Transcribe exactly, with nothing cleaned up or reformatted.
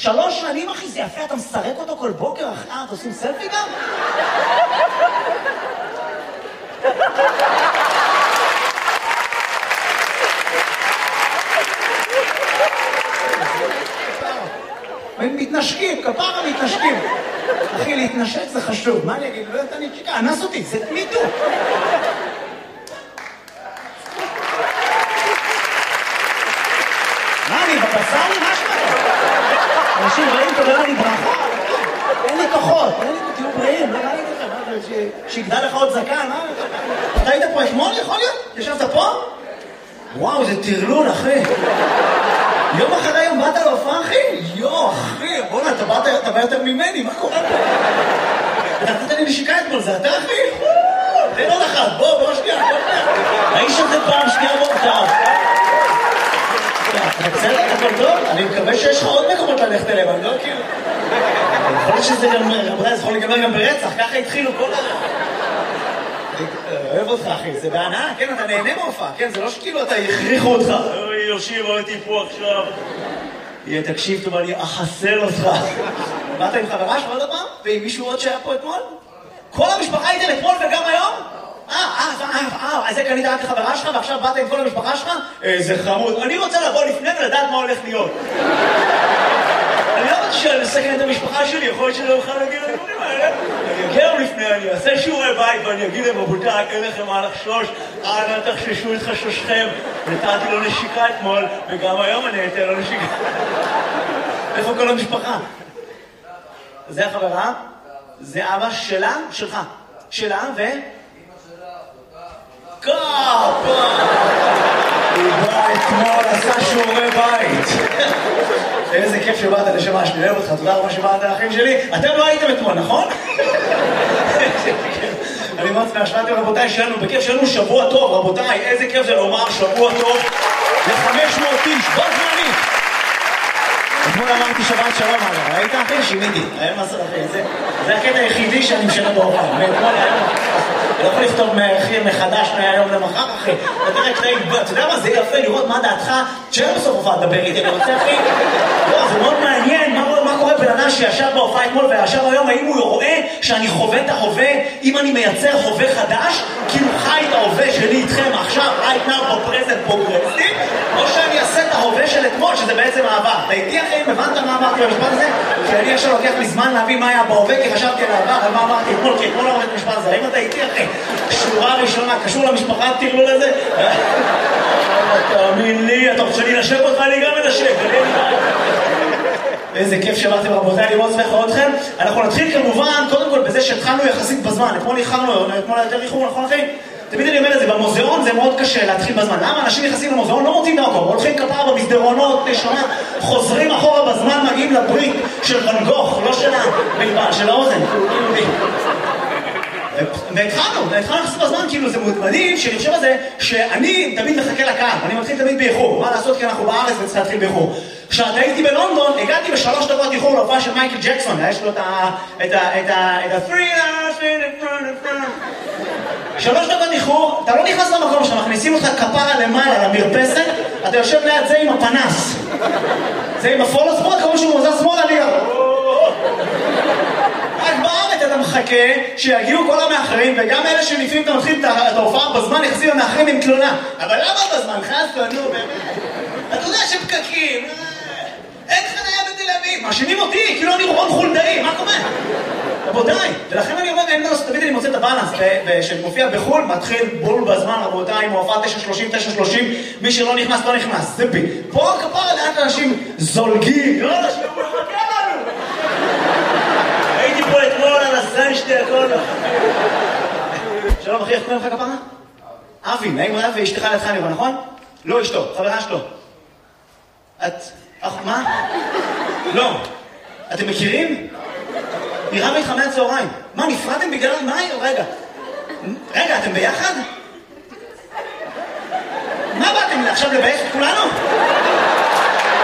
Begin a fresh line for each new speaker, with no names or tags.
שלוש שנים, אחי, זה יפה, אתה מסרק אותו כל בוקר, אחי, אה, אתה עושים סלפי גם? הם מתנשקים, כפרה מתנשקים. אחי, להתנשק זה חשוב. מה אני אגיד? לא יודעת, אני צ'יקה, אנס אותי, זה תמידו. מה, אני בבצר? מה שמע? אנשים רעים תודה לי ברכה. אין לי כוחות, אין לי תהיו בריאים, לא ראיתי לכם, שיגדל לך עוד זקן, מה? אתה היית פה אתמול, יכול להיות? ישבת פה? וואו, זה תרלול, אחי. יום אחרי יום באת להופעה, אחי? יו, אחי, בוא'נה, אתה בא יותר ממני, מה קורה פה? אתה נתת לי נשיקה אתמול, זה אתה, אחי? תן עוד אחת, בוא, בוא שנייה, בוא שנייה. האיש הזה פעם שנייה מורכב. אתה בסדר, הכל טוב? אני מקווה שיש לך עוד מקומות ללכת אליהם, אני לא כאילו... יכול להיות שזה גם, רבותיי, זה יכול להיגמר גם ברצח, ככה התחילו כל ה... אוהב אותך, אחי, זה בהנאה, כן, אתה נהנה מהופעה, כן, זה לא שכאילו אתה יכריחו אותך. אוי, יושיב, הייתי פה עכשיו. יהיה, תקשיב טוב, אני אחסל אותך. באת עם חברה שלך עוד פעם? ועם מישהו עוד שהיה פה אתמול? כל המשפחה הייתם אתמול וגם היום? אה, אה, אה, אה, זה קנית רק לחברה שלך ועכשיו באת עם כל המשפחה שלך? איזה חמוד. אני רוצה לבוא לפני ולדעת מה הולך להיות. אני לא רוצה שאני אסכן את המשפחה שלי, יכול להיות שלא אוכל להגיד לדברים האלה. אני אגיע לפני, אני אעשה שיעורי בית ואני אגיד להם, רבותיי, אין לכם מה לחשוש, אנא תחששו את חשושכם. נתתי לו נשיקה אתמול, וגם היום אני אתן לו נשיקה. איפה כל המשפחה? זה החברה? זה אבא שלה? שלך. שלה ו... קאפה! הוא בא אתמול, עשה שיעורי בית. איזה כיף שבאת לשמה, שאני אוהב אותך, תודה רבה שבאת לאחים שלי. אתם לא הייתם אתמול, נכון? אני מאוד שמח שבאתם, רבותיי, שלנו, בכיף שלנו שבוע טוב, רבותיי, איזה כיף זה לומר שבוע טוב ל-חמש מאות איש, בוא זמנית. אתמול אמרתי שבת שלום, אגב, ראית אחי? שימיתי, היה מה לעשות אחי, זה הקטע היחידי שאני משנה בהופעה, ואתמול היום, אני לא יכול לכתוב מחדש מהיום למחר, אחי, אתה תראה קטעים, אתה יודע מה, זה יפה לראות מה דעתך, שאין בסוף הופעה לדבר איתי, אני רוצה אחי, לא, זה מאוד מעניין, מה קורה בן אדם שישב בהופעה אתמול וישב היום, האם הוא רואה שאני חווה את ההווה, אם אני מייצר הווה חדש, כאילו חי את ההווה שלי איתכם עכשיו, right now, בפרזנט פרוגרסיב, או שאני אעשה את ההווה של אתמול, שזה בעצם העבר. אתה איתי אחי, הבנת מה אמרתי במשפט הזה? כי אני עכשיו לוקח לי זמן להבין מה היה בהווה, כי חשבתי על העבר, אבל מה אמרתי אתמול, כי אתמול אמרתי את המשפט הזה. האם אתה איתי אחי? שורה ראשונה, קשור למשפחה, תראו לזה? תאמין לי, אתה רוצה שאני נשב אותך, אני גם מנשב. איזה כיף שבאתם רבותיי, אני מאוד שמח לראות אתכם. אנחנו נתחיל כמובן, קודם כל בזה שהתחלנו יחסית בזמן. אתמול איחרנו, אתמול יותר איחור, נכון אחי? תמיד אני אומר את זה, במוזיאון זה מאוד קשה להתחיל בזמן. למה אנשים נכנסים למוזיאון לא מוצאים דרכו? הולכים כפרה במסדרונות, נשמה, חוזרים אחורה בזמן, מגיעים לברית של ואן גוך, לא של הבלבן, של האוזן. והתחלנו, והתחלנו נכנסים בזמן, כאילו זה מדהים, שאני חושב על זה, שאני תמיד מחכה לקהל, אני מתחיל תמיד באיחור. מה לעשות? כי אנחנו בארץ וצריך להתחיל באיחור. כשאתה הייתי בלונדון, הגעתי בשלוש דקות איחור להופעה של מייקל ג'קסון, יש לו את ה... את ה... את ה... את ה... three hours in front in front. שלוש דקות איחור, אתה לא נכנס למקום שלך, מכניסים אותך כפרה למעלה, למרפסת, אתה יושב ליד זה עם הפנס. זה עם הפולו ספורט, כמו שהוא מוזר שמאלה לי. רק בארץ אתה מחכה שיגיעו כל המאחרים, וגם אלה שלפעמים אתה מתחיל את ההופעה בזמן, יחסים המאחרים עם תלונה. אבל למה בזמן? חסת, נו, באמת. אתה יודע שפקקים, אין חניה בתל אביב, מאשימים אותי, כאילו אני רון חולדאי, מה קורה? רבותיי, ולכן אני אומר, אין דרוס, תמיד אני מוצא את הבאלנס, ושמופיע בחול, מתחיל בול בזמן, רבותיי, מופע תשע שלושים, תשע שלושים, מי שלא נכנס, לא נכנס, זה בי. פה כפרה לאט אנשים זולגים, לא אנשים, הוא מחכה לנו. הייתי פה אתמול על הזן שתי הכל. שלום אחי, איך קוראים לך כפרה? אבי, נעים רב, ואשתך לידך נראה, נכון? לא אשתו, חברה שלו. את... אך, מה? לא. אתם מכירים? נראה לי חמי הצהריים. מה, נפרדתם בגלל... מה? רגע. רגע, אתם ביחד? מה באתם עכשיו לבייך את כולנו?